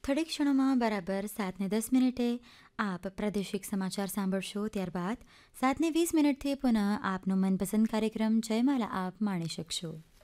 થોડી ક્ષણોમાં બરાબર 7:10 આપ પ્રાદેશિક સમાચાર સાંભળશો. ત્યારબાદ 7:20 પુનઃ આપનો મનપસંદ કાર્યક્રમ જયમાલા આપ માણી શકશો.